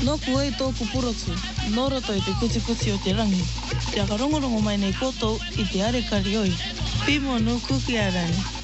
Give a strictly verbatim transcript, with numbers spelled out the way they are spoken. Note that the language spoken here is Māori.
No ku ai tōku porotu, no roto i te kuchikuchi o te rangi. Te aka rongorongo mai nei koto i te arekari oi. Pimo no kuki arani.